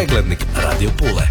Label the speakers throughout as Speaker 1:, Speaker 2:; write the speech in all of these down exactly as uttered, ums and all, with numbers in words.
Speaker 1: Preglednik Radio Pule.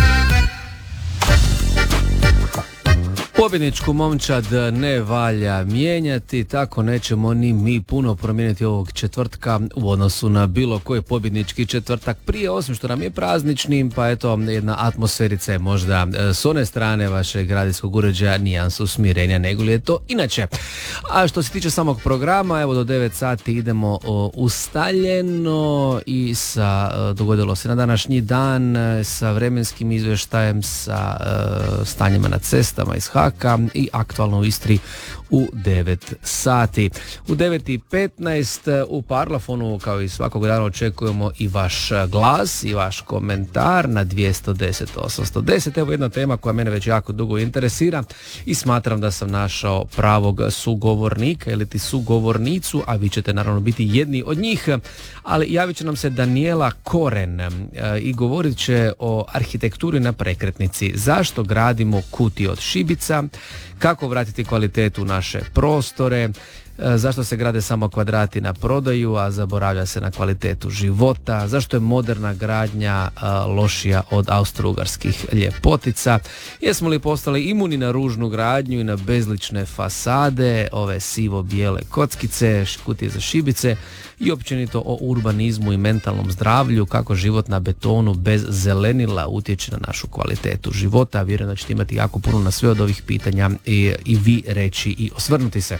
Speaker 2: Pobjedničku momčad ne valja mijenjati, tako nećemo ni mi puno promijeniti ovog četvrtka u odnosu na bilo koji pobjednički četvrtak prije, osim što nam je praznični, pa eto jedna atmosferica je možda s one strane vašeg radijskog uređaja nijansu smirenja nego li je to inače. A što se tiče samog programa, evo do devet sati idemo o, ustaljeno i sa, dogodilo se na današnji dan sa vremenskim izvještajem, sa uh, stanjima na cestama iz Haka i aktualno u Istri u devet sati. U devet i petnaest u Parlafonu, kao i svakog dana, očekujemo i vaš glas i vaš komentar na dvjesto deset osamsto deset. Evo jedna tema koja mene već jako dugo interesira i smatram da sam našao pravog sugovornika ili ti sugovornicu, a vi ćete naravno biti jedni od njih, ali javit će nam se Danijela Koren i govorit će o arhitekturi na prekretnici. Zašto gradimo kutije od šibica, kako vratiti kvalitetu u naše prostore, zašto se grade samo kvadrati na prodaju, a zaboravlja se na kvalitetu života, zašto je moderna gradnja a, lošija od austrougarskih ljepotica, jesmo li postali imuni na ružnu gradnju i na bezlične fasade, ove sivo-bijele kockice, kutije za šibice i općenito o urbanizmu i mentalnom zdravlju, kako život na betonu bez zelenila utječe na našu kvalitetu života. Vjerujem da ćete imati jako puno na sve od ovih pitanja i, i vi reći i osvrnuti se.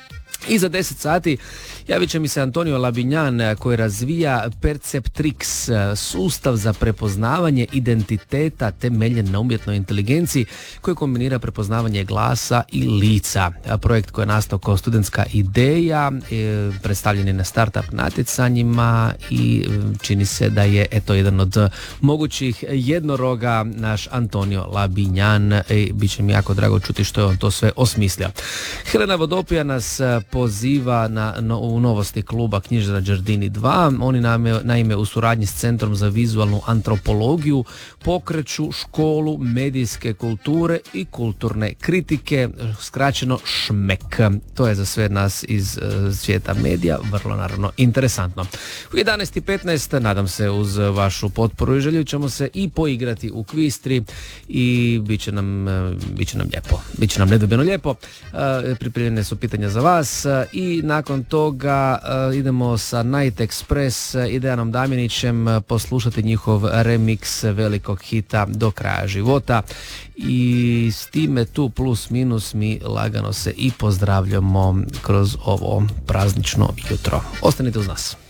Speaker 2: I za deset sati javit će mi se Antonio Labinjan koji razvija Perceptrix, sustav za prepoznavanje identiteta temeljen na umjetnoj inteligenciji koji kombinira prepoznavanje glasa i lica. Projekt koji je nastao kao studentska ideja, predstavljen je na startup natjecanjima i čini se da je eto jedan od mogućih jednoroga naš Antonio Labinjan i bit će mi jako drago čuti što je on to sve osmislio. Helena Vodopija nas poziva na, no, u novosti kluba Knjižara Đardini dva. Oni naime, naime u suradnji s Centrom za vizualnu antropologiju pokreću školu medijske kulture i kulturne kritike, skraćeno šmek. To je za sve nas iz uh, svijeta medija vrlo naravno interesantno. U jedanaest i petnaest nadam se uz vašu potporu i želju ćemo se i poigrati u Kvistri i bit će nam, uh, bit će nam lijepo. Bit će nam nedobjeno lijepo. Uh, pripremljene su pitanja za vas i nakon toga uh, idemo sa Night Express i Dejanom Damjanićem poslušati njihov remix velikog hita Do kraja života i s time tu plus minus mi lagano se i pozdravljamo kroz ovo praznično jutro. Ostanite uz nas.